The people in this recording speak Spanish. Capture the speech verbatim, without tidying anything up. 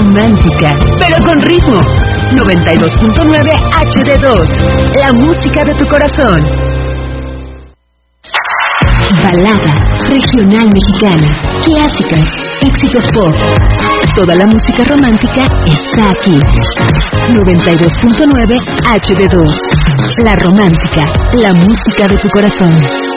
romántica, pero con ritmo. noventa y dos punto nueve H D dos, la música de tu corazón. Balada, regional mexicana, clásicas, éxitos pop. Toda la música romántica está aquí. noventa y dos punto nueve H D dos, la romántica, la música de tu corazón.